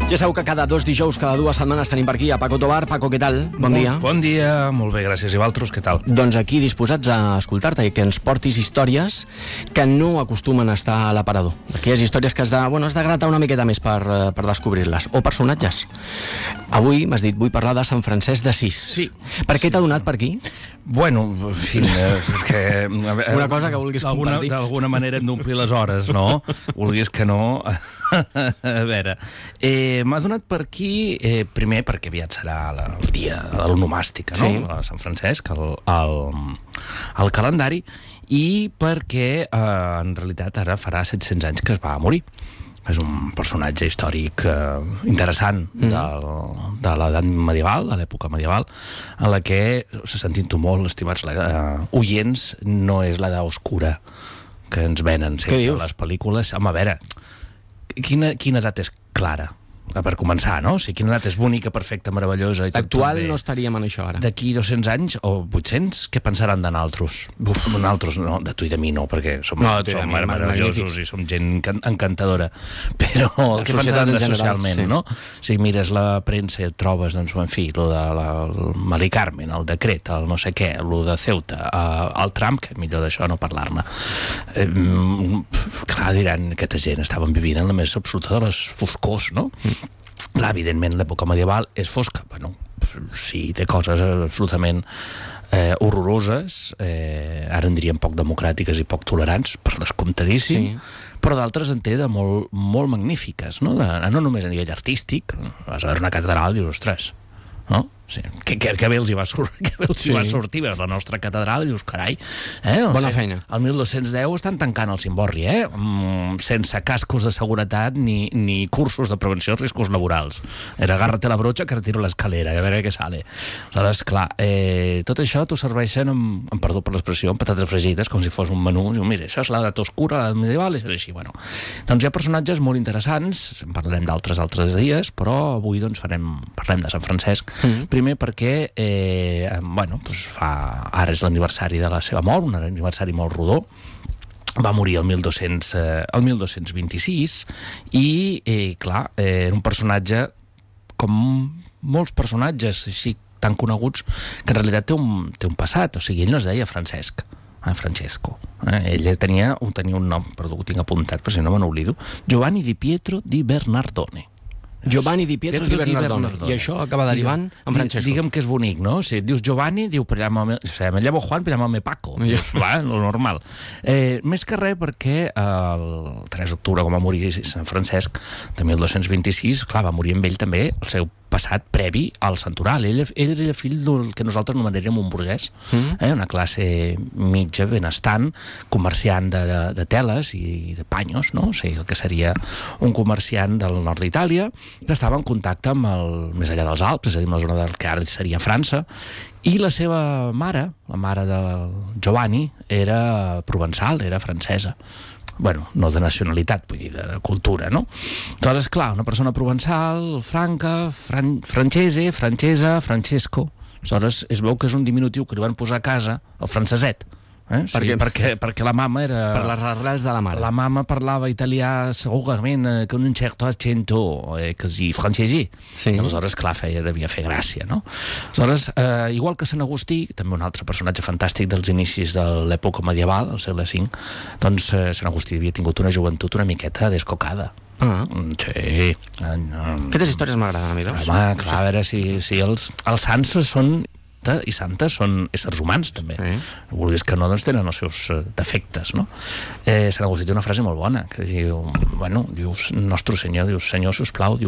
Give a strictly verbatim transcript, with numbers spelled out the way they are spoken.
Ja sabeu que cada dos dijous, cada dues setmanes tenim per aquí a Paco Tobar. Paco, què tal? Bon dia. Bon dia, molt bé, gràcies. I vosaltres, què tal? Doncs aquí disposats a escoltar-te i que ens portis històries que no acostumen a estar a l'aparador. Aquelles històries que has de, bueno, has de gratar una miqueta més per, per descobrir-les. O personatges. Avui m'has dit, vull parlar de Sant Francesc d'Assís. Sí. Per què t'ha donat per aquí? Bueno, en fi, és que... Una cosa que vulguis compartir. D'alguna manera hem d'omplir les hores, no? Vulguis que no... A veure, eh, m'ha donat per aquí, eh, primer perquè aviat serà la, el dia de l'onomàstica, no? Sí. A Sant Francesc, el, el, el calendari, i perquè eh, en realitat ara farà set-cents anys que es va morir. És un personatge històric eh, interessant mm. del, de l'edat medieval, de l'època medieval, en la que, se sentint-ho molt, estimats eh, oients, no és l'edat oscura que ens venen sempre a les pel·lícules. Home, a veure, quina, quina edat és clara? Per començar, no? O sigui, quina edat és bonica, perfecta, meravellosa i tot. Actual no estaríem en això ara. D'aquí dos-cents anys o vuit-cents, què pensaran de naltros? Buf, naltros, no, de tu i de mi no, perquè som, no, som mi, meravellosos i som gent encantadora. Però què pensaran de socialment, sí. No? Si mires la premsa i et trobes, doncs, en fi, lo de la, el Mari Carmen, el decret, el no sé què, lo de Ceuta, el Trump, que millor d'això no parlar-ne. Eh, clar, diran, aquesta gent estaven vivint en la més absoluta de les foscors, no? Mm. Clar, evidentment, l'època medieval és fosca. Bueno, sí, té coses absolutament eh, horroroses, eh, ara en diríem poc democràtiques i poc tolerants, per descomptadíssim, sí. Però d'altres en té de molt, molt magnífiques, no? De, no només a nivell artístic, vas a veure una catedral i dius, ostres, no? Sí. Que, que, que bé els hi va, sur que bé els sí. hi va sortir veure la nostra catedral i dius, carai, eh? El bona feina. El mil dos-cents deu estan tancant el Cimborri, eh? Mm, sense cascos de seguretat ni, ni cursos de prevenció de riscos laborals. Era agárrate la brocha que retiro l'escalera, a veure què sale. Aleshores, clar, eh, tot això t'ho serveixen amb, amb perdó per l'expressió, amb patates fregides, com si fos un menú. Diu, mira, això és l'edat oscura, l'edat medieval, i així, bueno. Doncs hi ha personatges molt interessants, en parlarem d'altres altres dies, però avui doncs farem, parlem de Sant Francesc. Mm. Primer perquè eh, bueno, doncs fa, ara és l'aniversari de la seva mort, un aniversari molt rodó. Va morir el mil dos-cents, eh, el mil dos-cents vint-i-sis i, eh, clar, eh, era un personatge com molts personatges així tan coneguts que en realitat té un, té un passat, o sigui, ell no es deia Francesc, eh, Francesco. Eh? Ell tenia, tenia un nom, perdó, ho tinc apuntat, però si no me n'oblido, Giovanni di Pietro di Bernardone. Giovanni di Pietro, Pietro di Bernardone. Bernardone. I això acaba derivant en Francesco. Digue'm que és bonic, no? Si et dius Giovanni, diu, però llámame, o sigui, me llamo Juan, però llámame Paco. Ja. Dius, va, lo normal. Eh, més que res perquè el tres d'octubre, com va morir Sant Francesc, de mil dos-cents vint-i-sis, clar, va morir amb ell també el seu passat previ al santoral. Ell, ell era fill del que nosaltres anomenaríem un burgès, mm. eh? Una classe mitja benestant, comerciant de, de, de teles i de panyos, no? O sigui, el que seria un comerciant del nord d'Itàlia, que estava en contacte amb el més enllà dels Alps, és a dir, amb la zona del que ara seria França, i la seva mare, la mare de Giovanni, era provençal, era francesa. Bueno, no de nacionalitat, vull dir, de cultura, no? Aleshores, clar, una persona provençal, franca, fran francese, francesa, Francesco. Aleshores, es veu que és un diminutiu que li van posar a casa, el franceset. Eh? Sí, perquè, perquè, perquè la mama era... Per les arrels de la mare. La mama parlava italià segurament eh, con un certo accento eh, così francesi. Sí. Aleshores, clar, feia, devia fer gràcia, no? Aleshores, eh, igual que Sant Agustí, també un altre personatge fantàstic dels inicis de l'època medieval, del segle cinc, doncs eh, Sant Agustí havia tingut una joventut una miqueta descocada. Ah. Sí. Aquestes històries m'agraden a mi, veus? Home, clar, a veure si, si els, els sants són... i santes són éssers humans també, sí. Vulguis que no, doncs tenen els seus defectes, no? Eh, Sant Agustí té una frase molt bona que diu, bueno, dius, nostre senyor, dius, senyor, sisplau, diu,